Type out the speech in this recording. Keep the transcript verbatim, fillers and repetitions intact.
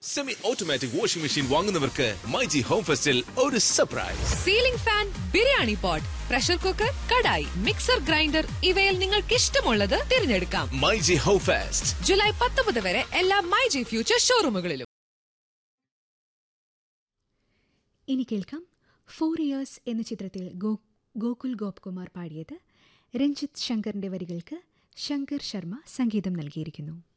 Semi automatic washing machine വാങ്ങുന്നവർക്ക് myG home ഫെസ്റ്റിൽ ഒരു surprise. Ceiling fan, biryani pot, pressure cooker, kadai, mixer grinder ഇവയിൽ നിങ്ങൾക്ക് ഇഷ്ടമുള്ളത് തിരഞ്ഞെടുക്കാം. മൈജി ഹോം ഫെസ്റ്റ് ജൂലൈ പത്തൊമ്പത് വരെ എല്ലാ മൈജി ഫ്യൂച്ചർ ഷോറൂമുകളിലും. ഇനി കേൾക്കാം ഫോർ ഇയേഴ്സ് എന്ന ചിത്രത്തിൽ ഗോകുൽ ഗോപ്കുമാർ പാടിയത്. രഞ്ജിത്ത് ശങ്കറിന്റെ വരികൾക്ക് ശങ്കർ ശർമ്മ സംഗീതം നൽകിയിരിക്കുന്നു.